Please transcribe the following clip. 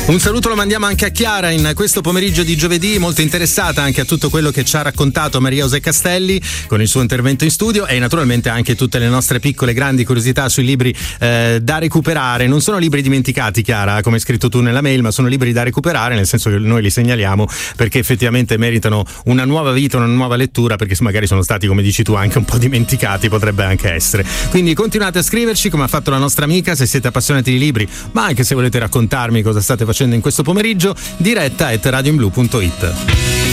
Un saluto lo mandiamo anche a Chiara in questo pomeriggio di giovedì, molto interessata anche a tutto quello che ci ha raccontato Maria José Castelli con il suo intervento in studio, e naturalmente anche tutte le nostre piccole grandi curiosità sui libri da recuperare. Non sono libri dimenticati, Chiara, come hai scritto tu nella mail, ma sono libri da recuperare, nel senso che noi li segnaliamo perché effettivamente meritano una nuova vita, una nuova lettura, perché magari sono stati, come dici tu, anche un po' dimenticati, potrebbe anche essere. Quindi continuate a scriverci, come ha fatto la nostra amica, se siete appassionati di libri, ma anche se volete raccontarmi cosa state facendo in questo pomeriggio, diretta@radioinblu.it.